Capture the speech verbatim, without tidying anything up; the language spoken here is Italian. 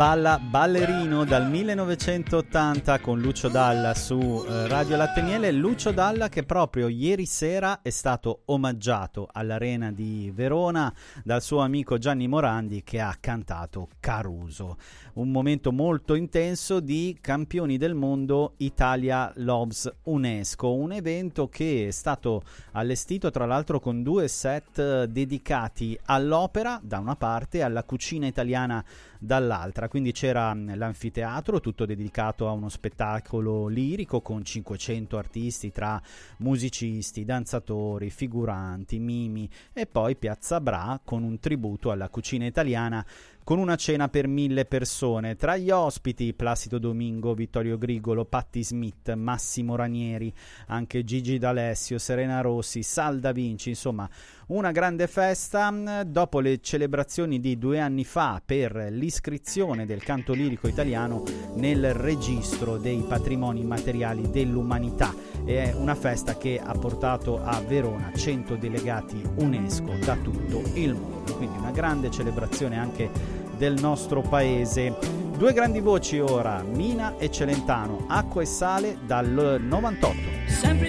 Balla Ballerino dal millenovecentottanta con Lucio Dalla su eh, Radio Latte Miele. Lucio Dalla che proprio ieri sera è stato omaggiato all'Arena di Verona dal suo amico Gianni Morandi, che ha cantato Caruso. Un momento molto intenso di Campioni del Mondo Italia Loves UNESCO, un evento che è stato allestito tra l'altro con due set dedicati all'opera da una parte e alla cucina italiana dall'altra. Quindi c'era l'anfiteatro tutto dedicato a uno spettacolo lirico con cinquecento artisti tra musicisti, danzatori, figuranti, mimi, e poi Piazza Bra con un tributo alla cucina italiana con una cena per mille persone. Tra gli ospiti Placido Domingo, Vittorio Grigolo, Patti Smith, Massimo Ranieri, anche Gigi D'Alessio, Serena Rossi, Sal Da Vinci, insomma una grande festa. Dopo le celebrazioni di due anni fa per l'iscrizione del canto lirico italiano nel registro dei patrimoni immateriali dell'umanità, è una festa che ha portato a Verona cento delegati UNESCO da tutto il mondo, quindi una grande celebrazione anche del nostro paese. Due grandi voci ora, Mina e Celentano, Acqua e Sale dal novantotto. Sempre